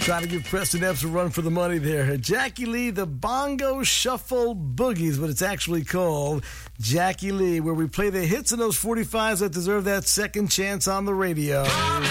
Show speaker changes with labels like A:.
A: Trying to give Preston Epps a run for the money there. Jackie Lee, the Bongo Shuffle Boogie is what it's actually called. Jackie Lee, where we play the hits in those 45s that deserve that second chance on the radio.